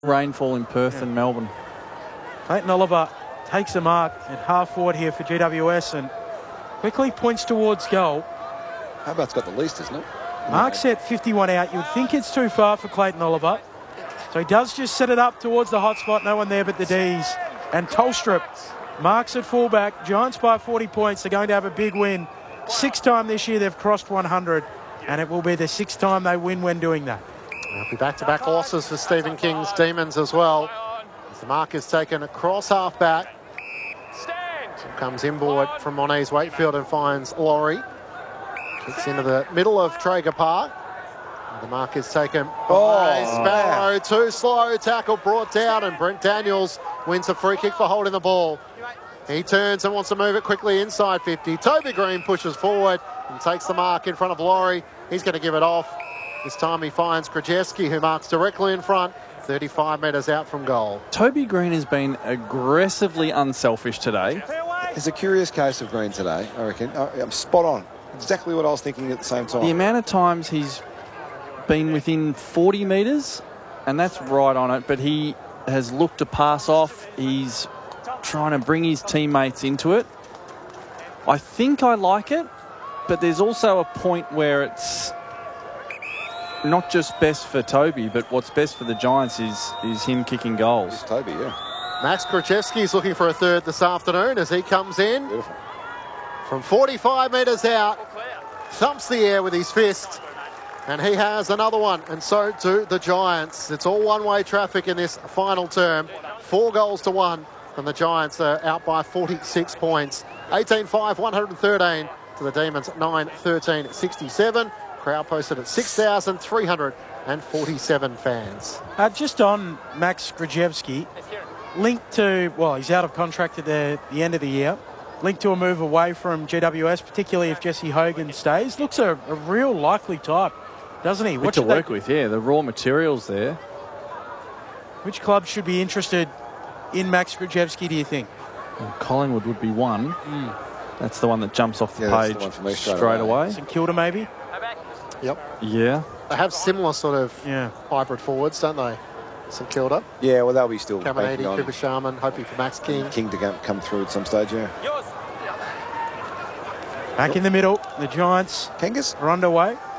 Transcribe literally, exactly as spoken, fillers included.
Rainfall in Perth yeah. and Melbourne. Clayton Oliver takes a mark at half forward here for G W S and quickly points towards goal. Hobart's got the least, isn't it? Mark set fifty-one out. You would think it's too far for Clayton Oliver. So he does just set it up towards the hot spot. No one there but the D's. And Tolstrup marks at fullback. Giants by forty points. They're going to have a big win. Sixth time this year they've crossed one hundred. And it will be the sixth time they win when doing that. There'll be back-to-back losses for Stephen King's Demons as well. As the mark is taken across half-back. Comes inboard from Moniz Wakefield and finds Laurie. Kicks into the middle of Traeger Park. The mark is taken by oh, Sparrow. Man. Too slow. Tackle brought down, and Brent Daniels wins a free kick for holding the ball. He turns and wants to move it quickly inside fifty. Toby Green pushes forward and takes the mark in front of Laurie. He's going to give it off. This time he finds Krajewski, who marks directly in front, thirty-five metres out from goal. Toby Green has been aggressively unselfish today. It's a curious case of Green today, I reckon. I'm spot on. Exactly what I was thinking at the same time. The amount of times he's been within forty metres, and that's right on it, but he has looked to pass off. He's trying to bring his teammates into it. I think I like it, but there's also a point where it's not just best for Toby, but what's best for the Giants is is him kicking goals. It's Toby, yeah. Max Krajewski is looking for a third this afternoon as he comes in. Beautiful. From forty-five metres out, thumps the air with his fist, and he has another one, and so do the Giants. It's all one-way traffic in this final term. Four goals to one, and the Giants are out by forty-six points. eighteen five, one hundred thirteen to the Demons, nine thirteen sixty-seven. Crowd posted at six thousand three hundred forty-seven fans. Uh, just on Max Krajewski, linked to, well, he's out of contract at the, the end of the year, linked to a move away from G W S, particularly if Jesse Hogan stays. Looks a, a real likely type, doesn't he? What to work they, with, yeah, the raw materials there. Which club should be interested in Max Krajewski, do you think? Well, Collingwood would be one. Mm. That's the one that jumps off the yeah, page the one for me straight, straight away. away. St Kilda, maybe? Yep. Yeah. They have similar sort of yeah. hybrid forwards, don't they? St Kilda. Yeah, well, they'll be still Caminiti, Cooper Sharman, hoping for Max King. King to come, come through at some stage, yeah. Back in the middle, the Giants Kangas are underway.